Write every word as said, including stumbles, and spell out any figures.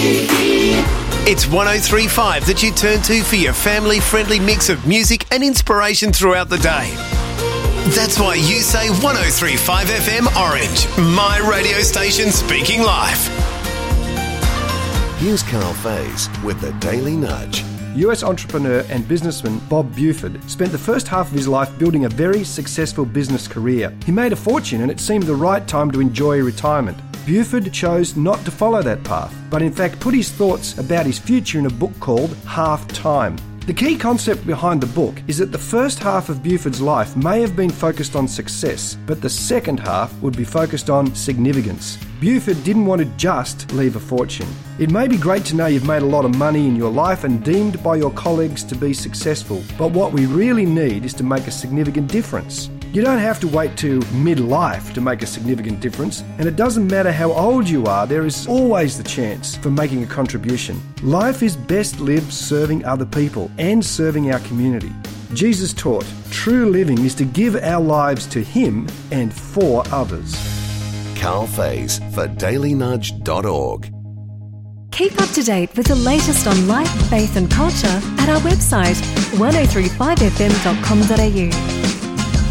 It's one oh three point five that you turn to for your family-friendly mix of music and inspiration throughout the day. That's why you say one oh three point five F M Orange, my radio station speaking life. Here's Carl Faze with the Daily Nudge. U S entrepreneur and businessman Bob Buford spent the first half of his life building a very successful business career. He made a fortune and it seemed the right time to enjoy retirement. Buford chose not to follow that path, but in fact put his thoughts about his future in a book called Half Time. The key concept behind the book is that the first half of Buford's life may have been focused on success, but the second half would be focused on significance. Buford didn't want to just leave a fortune. It may be great to know you've made a lot of money in your life and deemed by your colleagues to be successful, but what we really need is to make a significant difference. You don't have to wait to midlife to make a significant difference, and it doesn't matter how old you are, there is always the chance for making a contribution. Life is best lived serving other people and serving our community. Jesus taught, true living is to give our lives to Him and for others. Carl Faze for daily nudge dot org. Keep up to date with the latest on life, faith and culture at our website one oh three five f m dot com dot a u.